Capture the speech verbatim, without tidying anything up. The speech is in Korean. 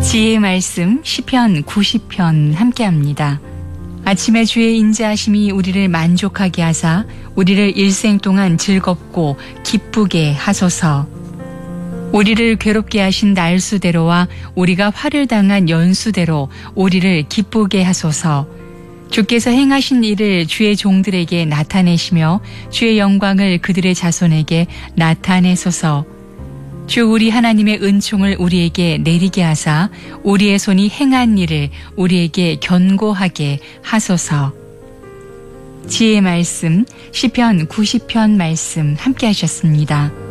지혜의 말씀 시편 구십 편 함께합니다. 아침에 주의 인자하심이 우리를 만족하게 하사 우리를 일생 동안 즐겁고 기쁘게 하소서. 우리를 괴롭게 하신 날수대로와 우리가 화를 당한 연수대로 우리를 기쁘게 하소서. 주께서 행하신 일을 주의 종들에게 나타내시며 주의 영광을 그들의 자손에게 나타내소서. 주 우리 하나님의 은총을 우리에게 내리게 하사 우리의 손이 행한 일을 우리에게 견고하게 하소서. 지혜의 말씀 시편 구십 편 말씀 함께 하셨습니다.